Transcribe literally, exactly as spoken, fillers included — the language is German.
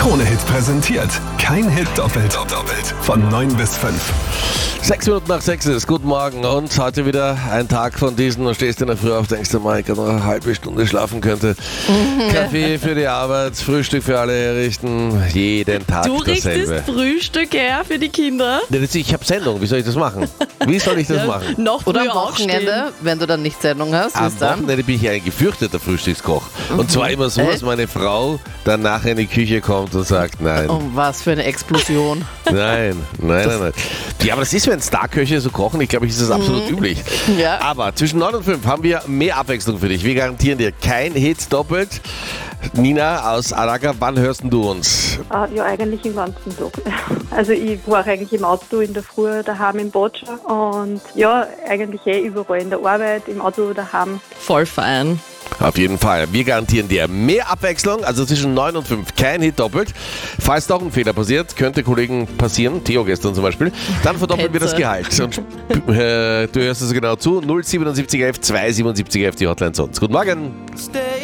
Krone-Hit präsentiert. Kein Hit doppelt. doppelt. Von neun bis fünf. Sechs Minuten nach sechs ist, guten Morgen und heute wieder ein Tag von diesen, du stehst in der Früh auf, denkst du mal, ich kann noch eine halbe Stunde schlafen könnte. Kaffee für die Arbeit, Frühstück für alle herrichten, jeden Tag Du dasselbe. richtest Frühstück her für die Kinder? Ja, das- Ich habe Sendung, wie soll ich das machen? Wie soll ich das Ja, machen? Noch Oder früher am Wochenende, aufstehen. wenn du dann nicht Sendung hast, Am ist dann? Wochenende bin ich ein gefürchteter Frühstückskoch. Und zwar immer so, dass Echt? meine Frau dann nachher in die Küche kommt und sagt, nein, Oh, was für eine Explosion. nein, nein, nein, nein. Ja, aber das ist, wenn Starköche so kochen, ich glaube, ist das absolut üblich. Ja. Aber zwischen neun und fünf haben wir mehr Abwechslung für dich. Wir garantieren dir kein Hit doppelt. Nina aus Araga, wann hörst denn du uns? Ah, ja, eigentlich den ganzen Tag. Also ich war eigentlich im Auto in der Früh, daheim im Botscha und ja, eigentlich eh überall in der Arbeit, im Auto, daheim. Voll fein. Auf jeden Fall. Wir garantieren dir mehr Abwechslung, also zwischen neun und fünf kein Hit doppelt. Falls doch ein Fehler passiert, könnte Kollegen passieren, Theo gestern zum Beispiel, dann verdoppeln wir das Hetze. Gehalt. Und äh, du hörst es genau zu, null sieben sieben eins eins zwei sieben sieben eins eins, die Hotline sonst. Guten Morgen. Stay